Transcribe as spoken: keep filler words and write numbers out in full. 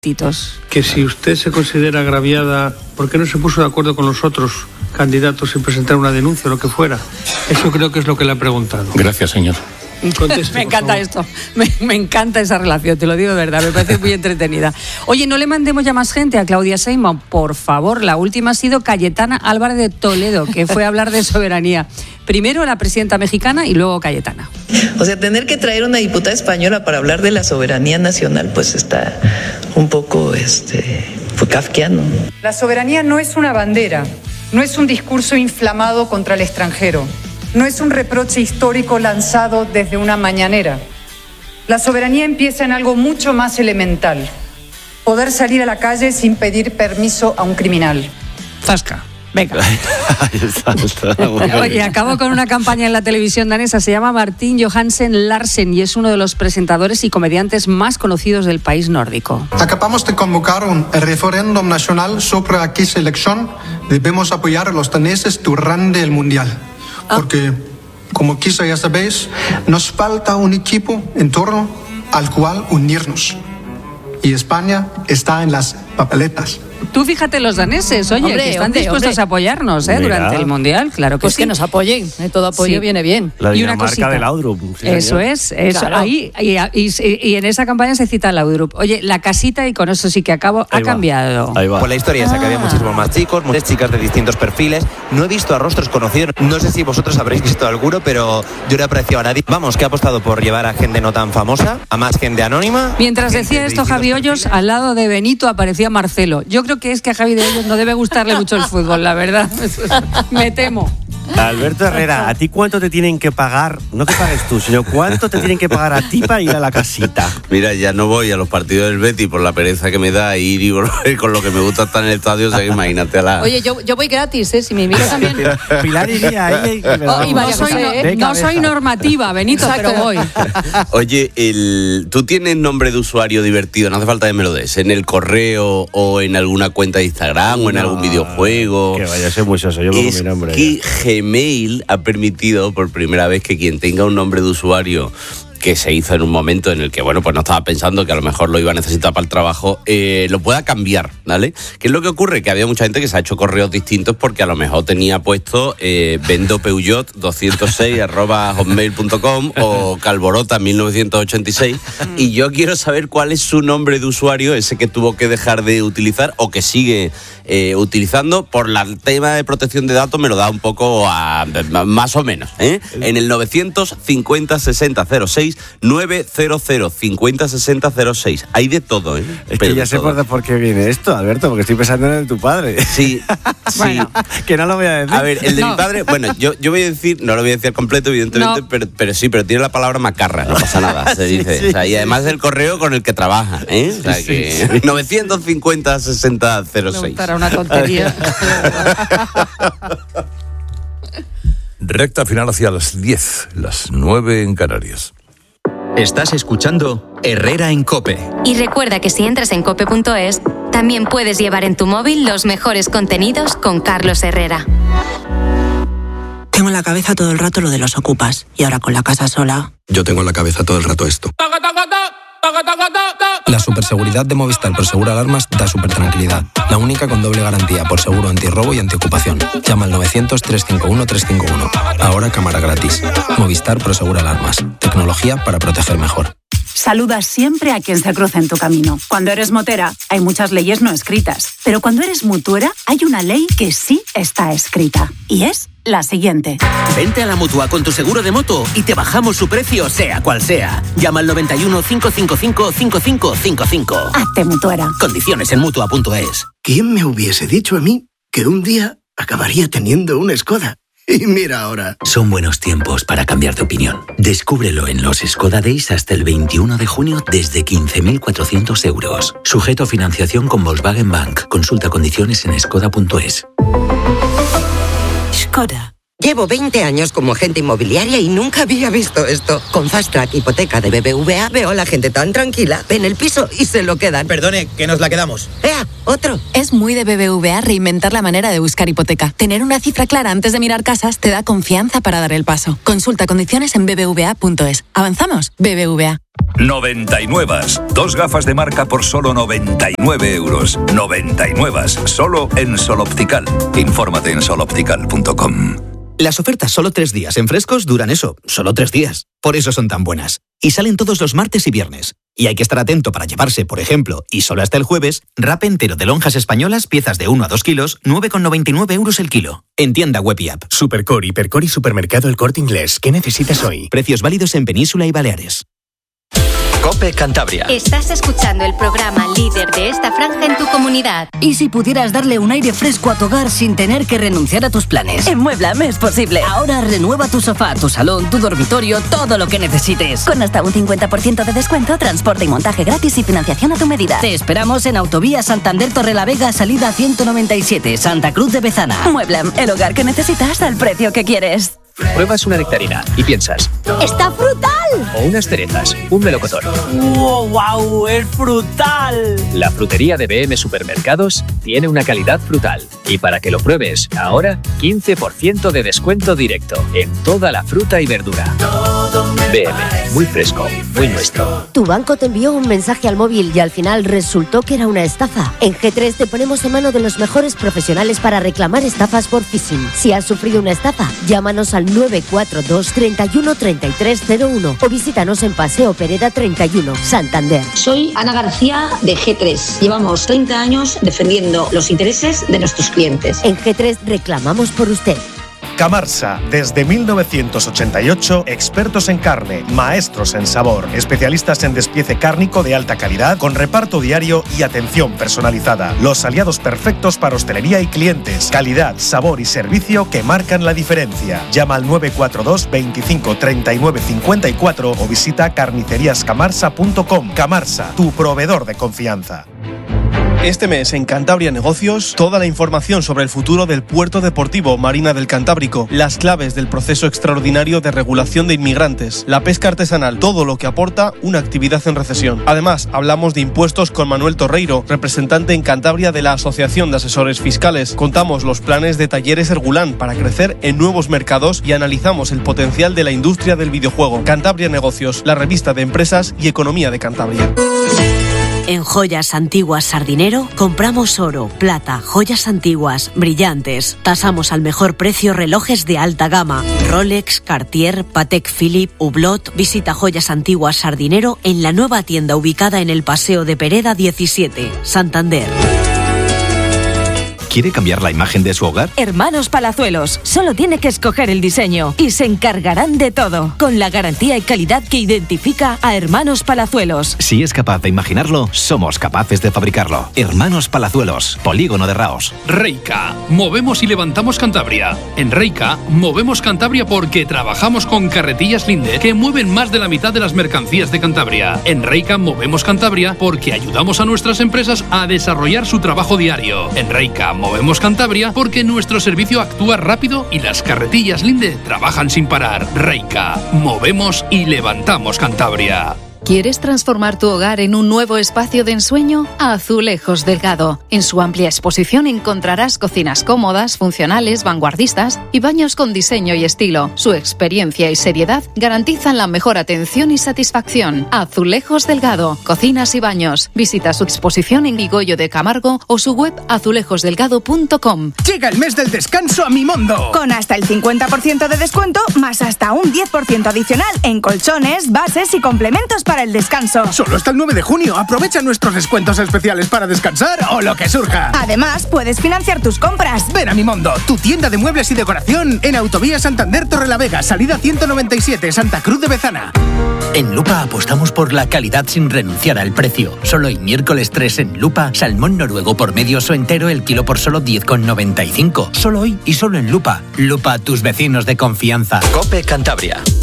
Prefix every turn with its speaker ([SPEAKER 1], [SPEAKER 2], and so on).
[SPEAKER 1] calentitos.
[SPEAKER 2] Que si usted se considera agraviada, ¿por qué no se puso de acuerdo con los otros candidatos y presentar una denuncia o lo que fuera? Eso creo que es lo que le ha preguntado.
[SPEAKER 3] Gracias, señor.
[SPEAKER 2] Conteste,
[SPEAKER 1] me encanta esto, me, me encanta esa relación, te lo digo de verdad, me parece muy entretenida. Oye, no le mandemos ya más gente a Claudia Sheinbaum, por favor. La última ha sido Cayetana Álvarez de Toledo, que fue a hablar de soberanía. Primero la presidenta mexicana y luego Cayetana.
[SPEAKER 4] O sea, tener que traer una diputada española para hablar de la soberanía nacional, pues está un poco este, pues, kafkiano.
[SPEAKER 5] La soberanía no es una bandera, no es un discurso inflamado contra el extranjero. No es un reproche histórico lanzado desde una mañanera. La soberanía empieza en algo mucho más elemental: poder salir a la calle sin pedir permiso a un criminal.
[SPEAKER 1] Zasca. Venga. Oye, acabo con una campaña en la televisión danesa. Se llama Martin Johansen Larsen y es uno de los presentadores y comediantes más conocidos del país nórdico.
[SPEAKER 6] Acabamos de convocar un referéndum nacional sobre qué selección debemos apoyar a los daneses durante el Mundial. Porque, como quizá ya sabéis, nos falta un equipo en torno al cual unirnos. Y España está en las papeletas.
[SPEAKER 1] Tú fíjate los daneses, oye,
[SPEAKER 7] hombre,
[SPEAKER 1] que están
[SPEAKER 7] hombre,
[SPEAKER 1] dispuestos
[SPEAKER 7] hombre.
[SPEAKER 1] a apoyarnos ¿eh? durante el Mundial, claro que
[SPEAKER 7] pues
[SPEAKER 1] sí.
[SPEAKER 7] que nos apoyen, ¿eh? Todo apoyo
[SPEAKER 1] Sí.
[SPEAKER 7] viene bien.
[SPEAKER 8] La
[SPEAKER 1] Y una
[SPEAKER 8] Dinamarca
[SPEAKER 1] cosita.
[SPEAKER 8] de Laudrup. Sí,
[SPEAKER 1] Eso
[SPEAKER 8] señor.
[SPEAKER 1] es, eso,
[SPEAKER 7] Claro.
[SPEAKER 1] ahí, y, y, y en esa campaña se cita Laudrup. Oye, la casita, y con eso sí que acabo, ha
[SPEAKER 8] Ahí va.
[SPEAKER 1] cambiado.
[SPEAKER 8] Ahí va.
[SPEAKER 9] Pues la historia es que había
[SPEAKER 1] Ah.
[SPEAKER 9] muchísimos más chicos, muchas chicas de distintos perfiles. No he visto a rostros conocidos. No sé si vosotros habréis visto alguno, pero yo no he apreciado a nadie. Vamos, que ha apostado por llevar a gente no tan famosa, a más gente anónima.
[SPEAKER 1] Mientras
[SPEAKER 9] gente
[SPEAKER 1] decía
[SPEAKER 9] de
[SPEAKER 1] esto
[SPEAKER 9] distintos
[SPEAKER 1] Javi Hoyos,
[SPEAKER 9] perfiles.
[SPEAKER 1] al lado de Benito aparecía Marcelo. Yo creo que es que a Javi de Hoyos no debe gustarle mucho el fútbol, la verdad. Me temo.
[SPEAKER 8] Alberto Herrera, ¿a ti cuánto te tienen que pagar? No que pagues tú, sino cuánto te tienen que pagar a ti para ir a la casita.
[SPEAKER 10] Mira, ya no voy a los partidos del Betis por la pereza que me da ir y volver con lo que me gusta estar en el estadio, o sea que imagínate a la...
[SPEAKER 7] Oye, yo, yo voy gratis, ¿eh? Si me invitas también.
[SPEAKER 8] Pilar iría ahí.
[SPEAKER 7] Oh, y
[SPEAKER 1] No
[SPEAKER 7] María
[SPEAKER 1] soy,
[SPEAKER 7] José,
[SPEAKER 1] no,
[SPEAKER 7] ¿eh?
[SPEAKER 8] De
[SPEAKER 1] no
[SPEAKER 8] cabeza.
[SPEAKER 1] soy normativa, Benito,
[SPEAKER 7] Exacto.
[SPEAKER 1] pero voy.
[SPEAKER 10] Oye, el, ¿tú tienes nombre de usuario divertido? No hace falta que me lo des. ¿En el correo o en alguna cuenta de Instagram o en
[SPEAKER 8] No,
[SPEAKER 10] algún videojuego?
[SPEAKER 8] Que vaya a ser muy soso, yo pongo
[SPEAKER 10] Es
[SPEAKER 8] mi nombre.
[SPEAKER 10] que Gmail ha permitido por primera vez que quien tenga un nombre de usuario que se hizo en un momento en el que, bueno, pues no estaba pensando que a lo mejor lo iba a necesitar para el trabajo, eh, lo pueda cambiar, ¿vale? ¿Qué es lo que ocurre? Que había mucha gente que se ha hecho correos distintos porque a lo mejor tenía puesto eh, vendo Peugeot doscientos seis arroba hotmail punto com o Calborota mil novecientos ochenta y seis y yo quiero saber cuál es su nombre de usuario, ese que tuvo que dejar de utilizar o que sigue eh, utilizando. Por el tema de protección de datos me lo da un poco a, más o menos, ¿eh? En el novecientos cincuenta sesenta cero seis novecientos cincuenta sesenta cero seis. Hay de todo, ¿eh?
[SPEAKER 8] Es
[SPEAKER 10] Pero
[SPEAKER 8] que ya
[SPEAKER 10] de
[SPEAKER 8] sé
[SPEAKER 10] todo.
[SPEAKER 8] por, por qué viene esto, Alberto, porque estoy pensando en el de tu padre.
[SPEAKER 10] Sí, sí.
[SPEAKER 1] Bueno.
[SPEAKER 8] Que no lo voy a decir.
[SPEAKER 10] A ver, el de
[SPEAKER 1] No.
[SPEAKER 10] mi padre, bueno, yo, yo voy a decir, no lo voy a decir al completo, evidentemente,
[SPEAKER 1] No.
[SPEAKER 10] pero, pero sí, pero tiene la palabra macarra, no pasa nada, se
[SPEAKER 8] Sí,
[SPEAKER 10] dice.
[SPEAKER 8] sí,
[SPEAKER 10] O sea, y
[SPEAKER 8] sí.
[SPEAKER 10] además el correo con el que trabaja, ¿eh? O sea,
[SPEAKER 8] Sí,
[SPEAKER 10] que
[SPEAKER 8] sí, sí.
[SPEAKER 10] novecientos cincuenta sesenta cero
[SPEAKER 1] Me
[SPEAKER 10] seis.
[SPEAKER 1] gustará una tontería.
[SPEAKER 11] Recta final hacia las diez, las nueve en Canarias.
[SPEAKER 12] Estás escuchando Herrera en COPE.
[SPEAKER 13] Y recuerda que si entras en cope punto es, también puedes llevar en tu móvil los mejores contenidos con Carlos Herrera.
[SPEAKER 14] Tengo en la cabeza todo el rato lo de los ocupas. Y ahora con la casa sola...
[SPEAKER 15] Yo tengo en la cabeza todo el rato esto. La superseguridad de Movistar Prosegura Alarmas da super tranquilidad. La única con doble garantía por seguro antirrobo y antiocupación. Llama al novecientos, trescientos cincuenta y uno, trescientos cincuenta y uno. Ahora cámara gratis. Movistar Prosegura Alarmas. Tecnología para proteger mejor.
[SPEAKER 16] Saluda siempre a quien se cruza en tu camino. Cuando eres motera, hay muchas leyes no escritas. Pero cuando eres mutuera, hay una ley que sí está escrita. Y es la siguiente.
[SPEAKER 17] Vente a la Mutua con tu seguro de moto y te bajamos su precio, sea cual sea. Llama al noventa y uno, cinco cinco cinco, cinco cinco cinco cinco.
[SPEAKER 16] Hazte mutuera.
[SPEAKER 17] Condiciones en mutua punto es.
[SPEAKER 18] ¿Quién me hubiese dicho a mí que un día acabaría teniendo una Skoda? Y mira ahora.
[SPEAKER 19] Son buenos tiempos para cambiar de opinión. Descúbrelo en los Skoda Days hasta el veintiuno de junio desde quince mil cuatrocientos euros. Sujeto a financiación con Volkswagen Bank. Consulta condiciones en skoda punto es.
[SPEAKER 14] Skoda.
[SPEAKER 3] Llevo veinte años como agente inmobiliaria y nunca había visto esto. Con Fast Track Hipoteca de B B V A veo a la gente tan tranquila, ven el piso y se lo quedan.
[SPEAKER 20] Perdone, que nos la quedamos.
[SPEAKER 3] ¡Ea! ¡Otro!
[SPEAKER 21] Es muy de B B V A reinventar la manera de buscar hipoteca. Tener una cifra clara antes de mirar casas te da confianza para dar el paso. Consulta condiciones en b b v a punto es. ¿Avanzamos? B B V A.
[SPEAKER 11] noventa y nueve. Dos gafas de marca por solo noventa y nueve euros. noventa y nueve. Solo en Sol Optical. Infórmate en sol optical punto com.
[SPEAKER 22] Las ofertas solo tres días en Frescos duran eso, solo tres días. Por eso son tan buenas. Y salen todos los martes y viernes. Y hay que estar atento para llevarse, por ejemplo, y solo hasta el jueves, wrap entero de lonjas españolas, piezas de uno a dos kilos, nueve con noventa y nueve euros el kilo. En tienda web y app.
[SPEAKER 23] Supercore, Hipercore y Supermercado El Corte Inglés. ¿Qué necesitas hoy?
[SPEAKER 22] Precios válidos en Península y Baleares.
[SPEAKER 12] COPE Cantabria.
[SPEAKER 13] Estás escuchando el programa líder de esta franja en tu comunidad.
[SPEAKER 24] ¿Y si pudieras darle un aire fresco a tu hogar sin tener que renunciar a tus planes? En Mueblame es posible. Ahora renueva tu sofá, tu salón, tu dormitorio, todo lo que necesites. Con hasta un cincuenta por ciento de descuento, transporte y montaje gratis y financiación a tu medida. Te esperamos en Autovía Santander Torrelavega, salida ciento noventa y siete, Santa Cruz de Bezana. Mueblame, el hogar que necesitas al precio que quieres.
[SPEAKER 25] Pruebas una nectarina y piensas:
[SPEAKER 24] ¡está frutal!
[SPEAKER 25] O unas cerezas, un melocotón.
[SPEAKER 24] ¡Wow, wow! ¡Es frutal!
[SPEAKER 25] La frutería de B M Supermercados tiene una calidad frutal. Y para que lo pruebes, ahora quince por ciento de descuento directo en toda la fruta y verdura. B M, muy fresco, muy nuestro.
[SPEAKER 26] Tu banco te envió un mensaje al móvil y al final resultó que era una estafa. En G tres te ponemos en mano de los mejores profesionales para reclamar estafas por phishing. Si has sufrido una estafa, llámanos al nueve cuatro dos, treinta y uno, treinta y tres cero uno o visítanos en Paseo Pereda treinta y uno, Santander.
[SPEAKER 27] Soy Ana García de G tres. Llevamos treinta años defendiendo los intereses de nuestros clientes.
[SPEAKER 26] En G tres reclamamos por usted.
[SPEAKER 28] Camarsa, desde mil novecientos ochenta y ocho, expertos en carne, maestros en sabor, especialistas en despiece cárnico de alta calidad, con reparto diario y atención personalizada. Los aliados perfectos para hostelería y clientes. Calidad, sabor y servicio que marcan la diferencia. Llama al nueve cuatro dos, veinticinco, treinta y nueve cincuenta y cuatro o visita carnicerías camarsa punto com. Camarsa, tu proveedor de confianza.
[SPEAKER 29] Este mes en Cantabria Negocios, toda la información sobre el futuro del puerto deportivo Marina del Cantábrico, las claves del proceso extraordinario de regulación de inmigrantes, la pesca artesanal, todo lo que aporta una actividad en recesión. Además, hablamos de impuestos con Manuel Torreiro, representante en Cantabria de la Asociación de Asesores Fiscales. Contamos los planes de Talleres Hergulán para crecer en nuevos mercados y analizamos el potencial de la industria del videojuego. Cantabria Negocios, la revista de empresas y economía de Cantabria.
[SPEAKER 30] En Joyas Antiguas Sardinero compramos oro, plata, joyas antiguas, brillantes. Tasamos al mejor precio relojes de alta gama. Rolex, Cartier, Patek Philippe, Hublot. Visita Joyas Antiguas Sardinero en la nueva tienda ubicada en el Paseo de Pereda diecisiete, Santander.
[SPEAKER 12] ¿Quiere cambiar la imagen de su hogar?
[SPEAKER 24] Hermanos Palazuelos, solo tiene que escoger el diseño y se encargarán de todo, con la garantía y calidad que identifica a Hermanos Palazuelos.
[SPEAKER 12] Si es capaz de imaginarlo, somos capaces de fabricarlo. Hermanos Palazuelos, Polígono de Raos.
[SPEAKER 31] Reika, movemos y levantamos Cantabria. En Reika, movemos Cantabria porque trabajamos con carretillas Linde que mueven más de la mitad de las mercancías de Cantabria. En Reika, movemos Cantabria porque ayudamos a nuestras empresas a desarrollar su trabajo diario. En Reika, movemos Cantabria porque nuestro servicio actúa rápido y las carretillas Linde trabajan sin parar. Reika, movemos y levantamos Cantabria.
[SPEAKER 32] ¿Quieres transformar tu hogar en un nuevo espacio de ensueño? Azulejos Delgado. En su amplia exposición encontrarás cocinas cómodas, funcionales, vanguardistas y baños con diseño y estilo. Su experiencia y seriedad garantizan la mejor atención y satisfacción. Azulejos Delgado. Cocinas y baños. Visita su exposición en Ligollo de Camargo o su web azulejos delgado punto com.
[SPEAKER 33] Llega el mes del descanso a Mimondo.
[SPEAKER 34] Con hasta el cincuenta por ciento de descuento, más hasta un diez por ciento adicional en colchones, bases y complementos para el descanso.
[SPEAKER 33] Solo hasta el nueve de junio. Aprovecha nuestros descuentos especiales para descansar o lo que surja.
[SPEAKER 34] Además, puedes financiar tus compras.
[SPEAKER 33] Ven a Mimondo, tu tienda de muebles y decoración en Autovía Santander Torrelavega, salida ciento noventa y siete, Santa Cruz de Bezana.
[SPEAKER 19] En Lupa apostamos por la calidad sin renunciar al precio. Solo hoy miércoles tres en Lupa, salmón noruego por medio o entero el kilo por solo diez con noventa y cinco. Solo hoy y solo en Lupa. Lupa, tus vecinos de confianza.
[SPEAKER 12] COPE Cantabria.